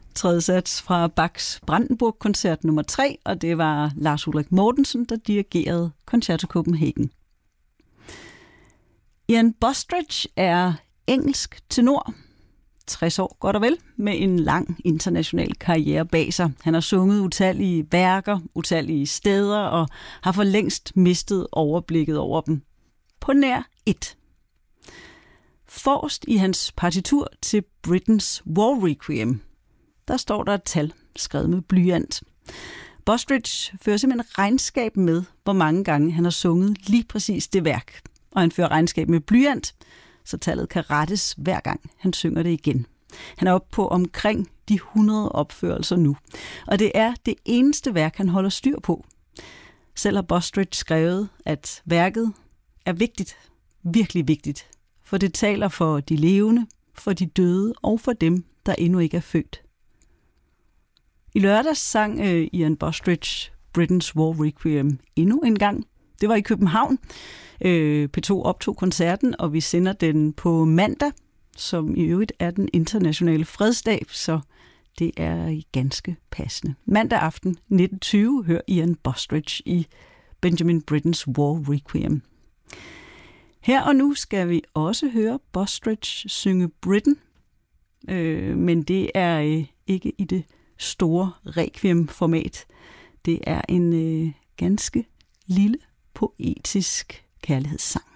tredje sats fra Bachs Brandenburg-koncert nummer 3, og det var Lars Ulrik Mortensen, der dirigerede Concerto Copenhagen. Ian Bostridge er engelsk tenor, 60 år godt og vel, med en lang international karriere bag sig. Han har sunget utallige værker, utallige steder og har for længst mistet overblikket over dem. På nær et. Forrest i hans partitur til Britain's War Requiem, der står der et tal skrevet med blyant. Bostridge fører simpelthen regnskab med, hvor mange gange han har sunget lige præcis det værk. Og han fører regnskab med blyant, så tallet kan rettes hver gang han synger det igen. Han er oppe på omkring de 100 opførelser nu. Og det er det eneste værk, han holder styr på. Selv har Bostridge skrevet, at værket er vigtigt, virkelig vigtigt, for det taler for de levende, for de døde og for dem, der endnu ikke er født. I lørdags sang Ian Bostridge Britain's War Requiem endnu en gang. Det var i København. P2 optog koncerten, og vi sender den på mandag, som i øvrigt er den internationale fredsdag, så det er ganske passende. Mandag aften 19:20 hører Ian Bostridge i Benjamin Britten's War Requiem. Her og nu skal vi også høre Bostridge synge Britten, men det er ikke i det store requiem-format. Det er en ganske lille poetisk kærlighedssang.